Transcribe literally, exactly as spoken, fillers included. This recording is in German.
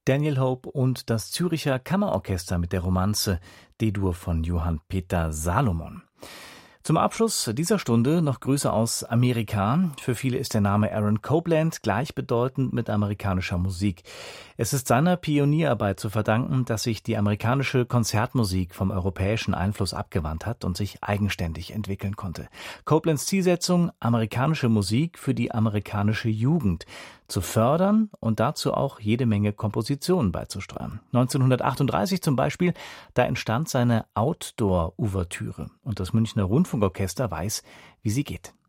Daniel Hope und das Zürcher Kammerorchester mit der Romanze D-Dur von Johann Peter Salomon. Zum Abschluss dieser Stunde noch Grüße aus Amerika. Für viele ist der Name Aaron Copland gleichbedeutend mit amerikanischer Musik. Es ist seiner Pionierarbeit zu verdanken, dass sich die amerikanische Konzertmusik vom europäischen Einfluss abgewandt hat und sich eigenständig entwickeln konnte. Coplands Zielsetzung, amerikanische Musik für die amerikanische Jugend zu fördern und dazu auch jede Menge Kompositionen beizusteuern. neunzehnhundertachtunddreißig zum Beispiel, da entstand seine Outdoor-Ouvertüre und das Münchner Rundfunkorchester weiß, wie sie geht.